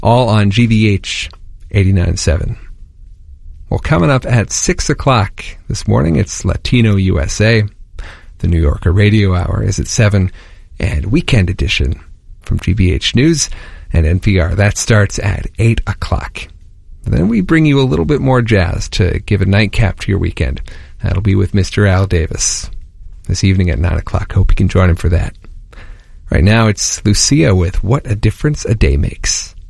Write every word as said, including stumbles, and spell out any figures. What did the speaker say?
all on G V H eighty-nine point seven. Well, coming up at six o'clock this morning, it's Latino U S A. The New Yorker Radio Hour is at seven, and Weekend Edition from G B H News and N P R. That starts at eight o'clock. And then we bring you a little bit more jazz to give a nightcap to your weekend. That'll be with Mister Al Davis this evening at nine o'clock. Hope you can join him for that. Right now, it's Lucia with What a Difference a Day Makes.